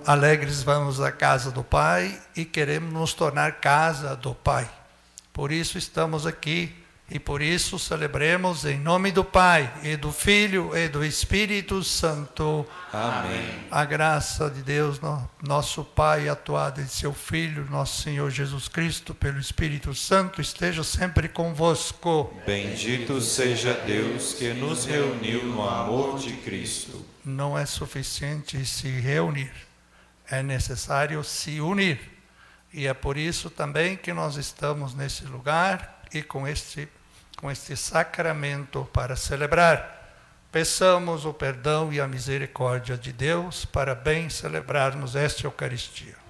alegres vamos à casa do Pai e queremos nos tornar casa do Pai. Por isso estamos aqui e por isso celebremos em nome do Pai e do Filho e do Espírito Santo. Amém. A graça de Deus, nosso Pai, atuada em seu Filho, nosso Senhor Jesus Cristo, pelo Espírito Santo, esteja sempre convosco. Bendito seja Deus que nos reuniu no amor de Cristo. Não é suficiente se reunir, é necessário se unir. E é por isso também que nós estamos nesse lugar e com este sacramento para celebrar. Peçamos o perdão e a misericórdia de Deus para bem celebrarmos esta Eucaristia.